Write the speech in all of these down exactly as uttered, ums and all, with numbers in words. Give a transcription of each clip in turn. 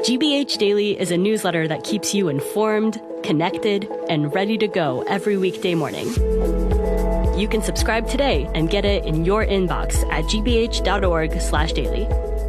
G B H Daily is a newsletter that keeps you informed, connected, and ready to go every weekday morning. You can subscribe today and get it in your inbox at gbh.org slash daily.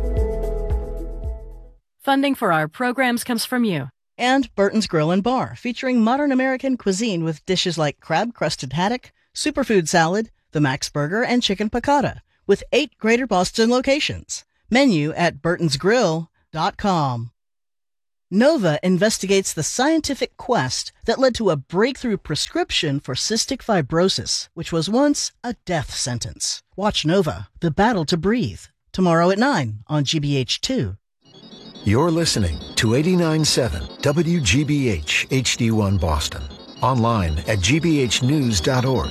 Funding for our programs comes from you. And Burton's Grill and Bar, featuring modern American cuisine with dishes like crab-crusted haddock, superfood salad, the Max Burger, and chicken piccata, with eight Greater Boston locations. Menu at burtons grill dot com. Nova investigates the scientific quest that led to a breakthrough prescription for cystic fibrosis, which was once a death sentence. Watch Nova, The Battle to Breathe, tomorrow at nine on G B H two. You're listening to eighty-nine point seven W G B H H D one Boston. Online at g b h news dot org.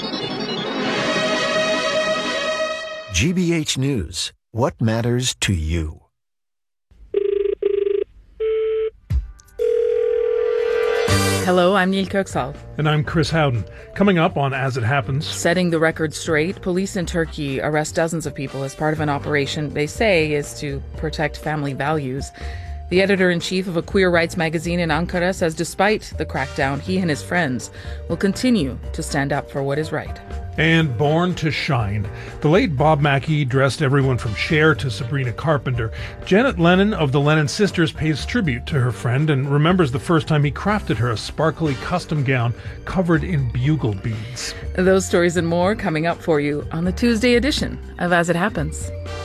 G B H News. What matters to you? Hello, I'm Neil Kirksall. And I'm Chris Howden. Coming up on As It Happens. Setting the record straight, police in Turkey arrest dozens of people as part of an operation they say is to protect family values. The editor-in-chief of a queer rights magazine in Ankara says despite the crackdown, he and his friends will continue to stand up for what is right. And Born to Shine. The late Bob Mackie dressed everyone from Cher to Sabrina Carpenter. Janet Lennon of the Lennon Sisters pays tribute to her friend and remembers the first time he crafted her a sparkly custom gown covered in bugle beads. Those stories and more coming up for you on the Tuesday edition of As It Happens.